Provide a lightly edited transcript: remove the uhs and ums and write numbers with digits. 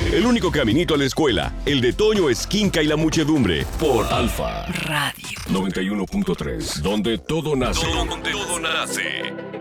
El único caminito a la escuela, el de Toño Esquinca y la muchedumbre, por Alfa Radio 91.3, donde todo nace. Donde todo nace.